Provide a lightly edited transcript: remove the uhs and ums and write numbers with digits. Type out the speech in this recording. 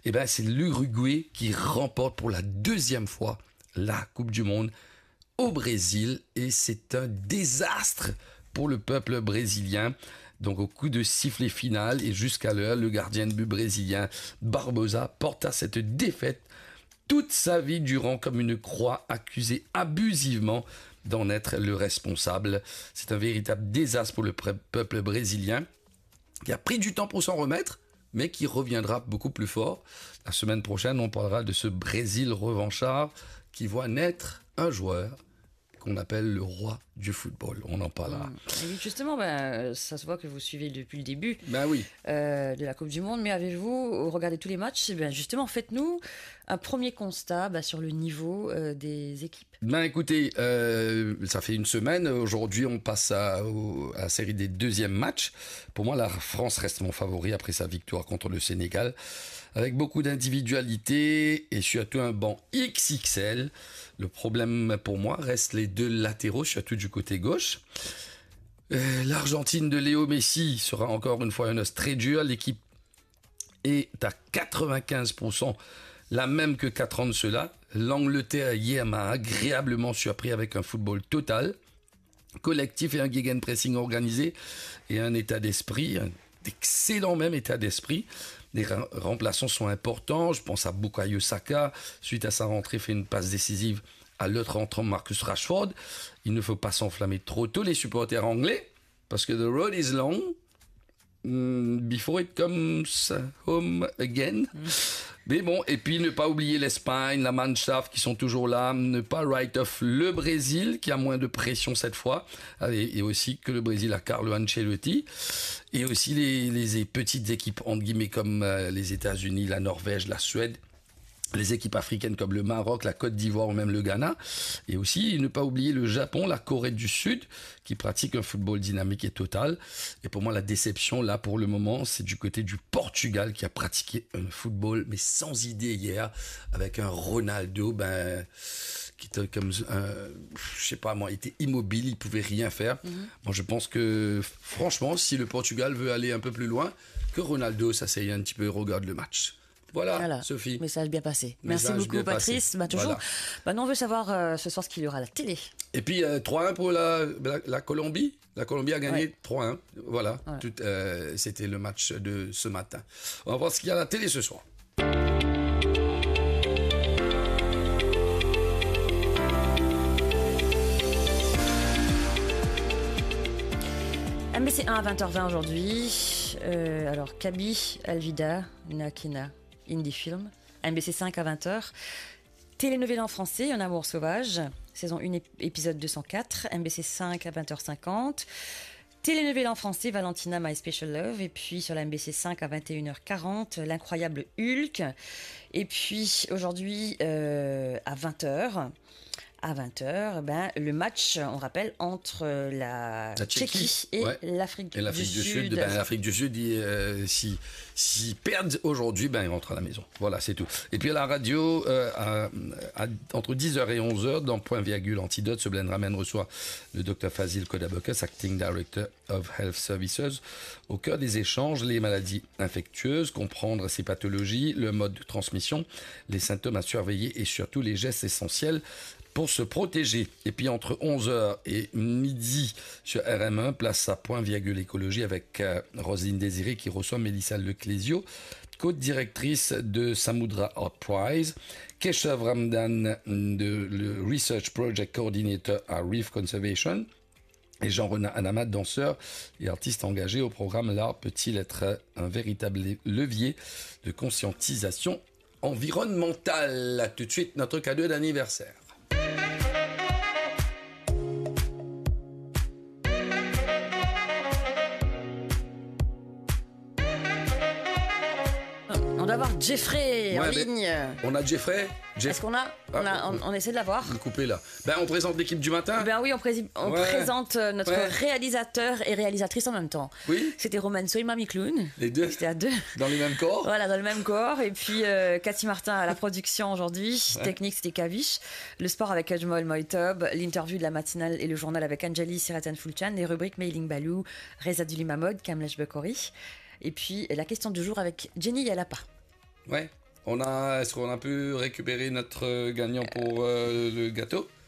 eh ben, c'est l'Uruguay qui remporte pour la deuxième fois la Coupe du Monde au Brésil. Et c'est un désastre pour le peuple brésilien. Donc au coup de sifflet final et jusqu'à l'heure, le gardien de but brésilien Barbosa porta cette défaite toute sa vie durant comme une croix, accusé abusivement d'en être le responsable. C'est un véritable désastre pour le peuple brésilien qui a pris du temps pour s'en remettre, mais qui reviendra beaucoup plus fort. La semaine prochaine, on parlera de ce Brésil revanchard qui voit naître un joueur qu'on appelle le roi du football. On en parlera. Et justement, ça se voit que vous suivez depuis le début Oui. De la Coupe du Monde, mais avez-vous regardé tous les matchs? Justement, faites-nous un premier constat sur le niveau des équipes. Écoutez, ça fait une semaine. Aujourd'hui, on passe à la série des deuxièmes matchs. Pour moi, la France reste mon favori après sa victoire contre le Sénégal, avec beaucoup d'individualité et surtout un banc XXL. Le problème pour moi reste les deux latéraux, surtout du côté gauche. L'Argentine de Léo Messi sera encore une fois un os très dur. L'équipe est à 95%, la même que 4 ans de cela. L'Angleterre hier m'a agréablement surpris avec un football total, collectif et un gegenpressing organisé et un état d'esprit, un excellent même état d'esprit. Les remplaçants sont importants. Je pense à Bukayo Saka. Suite à sa rentrée, fait une passe décisive à l'autre entrant Marcus Rashford. Il ne faut pas s'enflammer trop tôt, les supporters anglais, parce que the road is long. Before it comes home again. Mais bon, et puis ne pas oublier l'Espagne, la Mannschaft qui sont toujours là, ne pas write off le Brésil qui a moins de pression cette fois, et aussi que le Brésil a Carlo Ancelotti, et aussi les petites équipes entre guillemets comme les États-Unis, la Norvège, la Suède, les équipes africaines comme le Maroc, la Côte d'Ivoire ou même le Ghana. Et aussi, ne pas oublier le Japon, la Corée du Sud, qui pratique un football dynamique et total. Et pour moi, la déception, là, pour le moment, c'est du côté du Portugal, qui a pratiqué un football, mais sans idée hier, avec un Ronaldo, qui était comme je sais pas moi, il était immobile, il pouvait rien faire. Moi, je pense que, franchement, si le Portugal veut aller un peu plus loin, que Ronaldo s'asseye un petit peu et regarde le match. Voilà, Sophie. Message bien passé. Merci beaucoup, Patrice. Toujours. Voilà. Nous, on veut savoir ce soir ce qu'il y aura à la télé. Et puis 3-1 pour la Colombie. La Colombie a gagné 3-1. Voilà. C'était le match de ce matin. On va voir ce qu'il y a à la télé ce soir. MBC 1 à 20h20 aujourd'hui. Alors, Kaby, Alvida, Nakina, Indie Film. MBC 5 à 20h. Télénovela en français, Un amour sauvage. Saison 1, épisode 204. MBC 5 à 20h50. Télénovela en français, Valentina, My Special Love. Et puis sur la MBC 5 à 21h40, L'incroyable Hulk. Et puis aujourd'hui à 20h. À 20h, le match, on rappelle, entre la Tchéquie et l'Afrique du Sud. L'Afrique du Sud, s'ils perdent aujourd'hui, ils rentrent à la maison. Voilà, c'est tout. Et puis à la radio, entre 10h et 11h, dans Point Virgule Antidote, ce Blend Ramen reçoit le Dr Fazil Kodabokas, Acting Director of Health Services. Au cœur des échanges, les maladies infectieuses, comprendre ces pathologies, le mode de transmission, les symptômes à surveiller et surtout les gestes essentiels pour se protéger. Et puis entre 11h et midi sur RM1, place à Point Virgule Écologie avec Roselyne Désiré qui reçoit Mélissa Leclésio, co-directrice de Samudra Art Prize, Keshav Ramdan, le Research Project Coordinator à Reef Conservation, et Jean-René Anamat, danseur et artiste engagé au programme L'art peut-il être un véritable levier de conscientisation environnementale. Tout de suite, notre cadeau d'anniversaire. On doit avoir Jeffrey en ligne. On a Jeffrey. Est-ce qu'on a on essaie de l'avoir. Coupé là. On présente l'équipe du matin. Oui, on présente notre réalisateur et réalisatrice en même temps. Oui. C'était Roman Soy, Mamie Clown. Les deux. C'était à deux. Dans le même corps. Voilà, dans le même corps. Et puis Cathy Martin à la production aujourd'hui. Technique, c'était Kavish. Le sport avec Ajmol Moitob. L'interview de la matinale et le journal avec Anjali Siratan Fulchan. Les rubriques Mailing Balou, Reza Duli Mahmoud, Kamlesh Bekori. Et puis la question du jour avec Jenny Yalapa. Ouais. Est-ce qu'on a pu récupérer notre gagnant pour le gâteau?